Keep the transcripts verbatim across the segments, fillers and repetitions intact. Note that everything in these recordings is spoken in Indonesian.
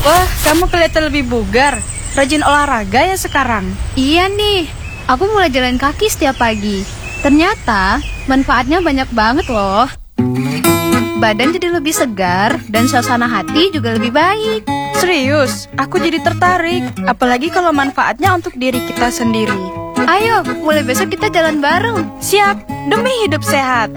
Wah, kamu kelihatan lebih bugar. Rajin olahraga ya sekarang? Iya nih, aku mulai jalan kaki setiap pagi. Ternyata manfaatnya banyak banget loh. Badan jadi lebih segar dan suasana hati juga lebih baik. Serius, aku jadi tertarik. Apalagi kalau manfaatnya untuk diri kita sendiri. Ayo, mulai besok kita jalan bareng. Siap, demi hidup sehat.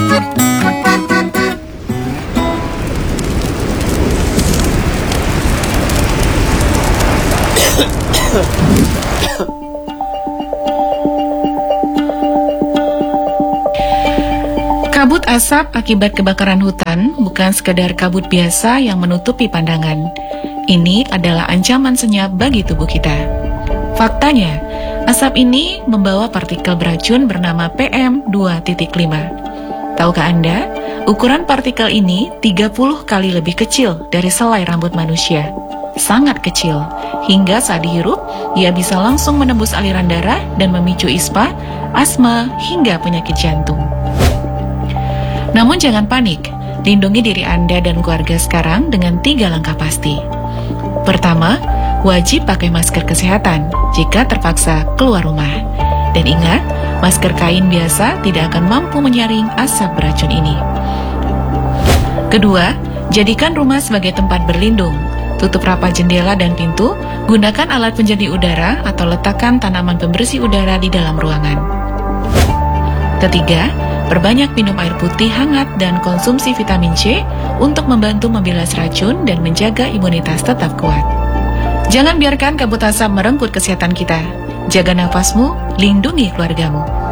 Kabut asap akibat kebakaran hutan bukan sekedar kabut biasa yang menutupi pandangan. Ini adalah ancaman senyap bagi tubuh kita. Faktanya, asap ini membawa partikel beracun bernama P M dua titik lima. Tahukah Anda, ukuran partikel ini tiga puluh kali lebih kecil dari selai rambut manusia. Sangat kecil, hingga saat dihirup, ia bisa langsung menembus aliran darah dan memicu ispa, asma, hingga penyakit jantung. Namun jangan panik, lindungi diri Anda dan keluarga sekarang dengan tiga langkah pasti. Pertama, wajib pakai masker kesehatan jika terpaksa keluar rumah. Dan ingat, masker kain biasa tidak akan mampu menyaring asap beracun ini. Kedua, jadikan rumah sebagai tempat berlindung. Tutup rapat jendela dan pintu, gunakan alat penjernih udara atau letakkan tanaman pembersih udara di dalam ruangan. Ketiga, perbanyak minum air putih hangat dan konsumsi vitamin C untuk membantu membilas racun dan menjaga imunitas tetap kuat. Jangan biarkan kabut asap merenggut kesehatan kita. Jaga nafasmu, lindungi keluargamu.